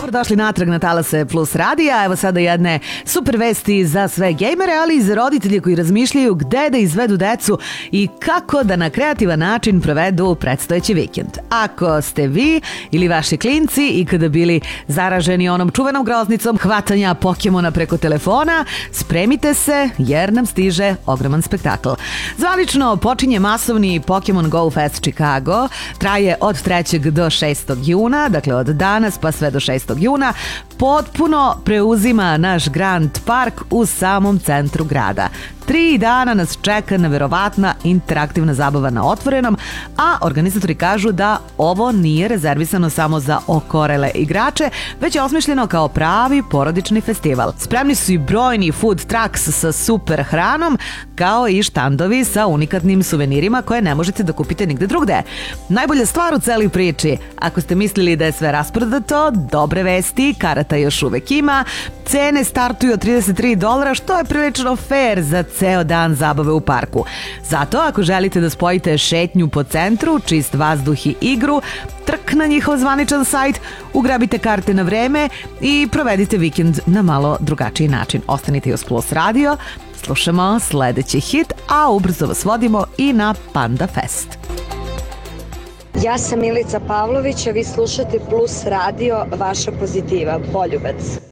Dobrodošli natrag na Talase Plus radija. Evo sada jedne super vesti za sve gejmere, ali i za roditelje koji razmišljaju gde da izvedu decu i kako da na kreativan način provedu predstojeći vikend. Ako ste vi ili vaši klinci ikada bili zaraženi onom čuvenom groznicom hvatanja Pokemona preko telefona, spremite se jer nam stiže ogroman spektakl. Zvanično počinje masovni Pokemon Go Fest Chicago, traje od 3. do 6. juna, dakle od danas pa sve do 6. juna, potpuno preuzima naš Grand Park u samom centru grada. 3 dana nas čeka neverovatna interaktivna zabava na otvorenom, a organizatori kažu da ovo nije rezervisano samo za okorele igrače, već je osmišljeno kao pravi porodični festival. Spremni su i brojni food trucks sa super hranom, kao i štandovi sa unikatnim suvenirima koje ne možete da kupite nigde drugde. Najbolja stvar u celoj priči, ako ste mislili da je sve rasprodato, dobre vesti, karata još uvek ima, cene startuju od $33, što je prilično fair za ceo dan zabave u parku. Zato ako želite da spojite šetnju po centru, čist vazduh i igru, trk na njihov zvaničan sajt, ugrabite karte na vreme i provedite vikend na malo drugačiji način. Ostanite uz Plus radio, slušamo sledeći hit, a ubrzo vas vodimo i na Panda Fest. Ja sam Milica Pavlović, a vi slušate Plus radio, vaša pozitiva, Poljubac.